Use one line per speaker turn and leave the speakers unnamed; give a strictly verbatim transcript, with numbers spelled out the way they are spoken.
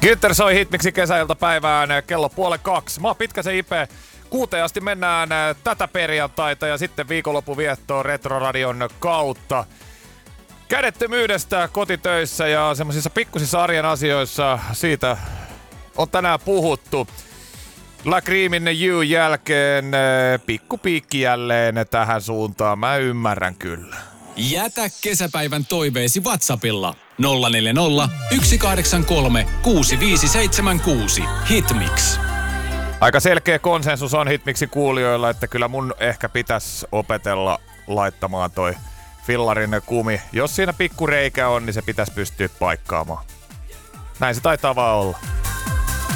Günther soi Hitmixin kesäiltapäivään kello puoli kaksi. Mä oon Pitkäsen Ipe. Kuuteen asti mennään tätä perjantaita ja sitten viikonloppu viettoon Retroradion kautta. Kädettömyydestä kotitöissä ja semmosissa pikkusissa arjen asioissa siitä on tänään puhuttu. La Creamin You jälkeen pikku piikki jälleen tähän suuntaan. Mä ymmärrän kyllä.
Jätä kesäpäivän toiveesi WhatsAppilla nolla neljä nolla, yksi kahdeksan kolme, kuusi viisi seitsemän kuusi. Hitmix.
Aika selkeä konsensus on Hitmixin kuulijoilla, että kyllä mun ehkä pitäisi opetella laittamaan toi fillarin kumi. Jos siinä pikku reikä on, niin se pitäisi pystyä paikkaamaan. Näin se taitaa vaan olla.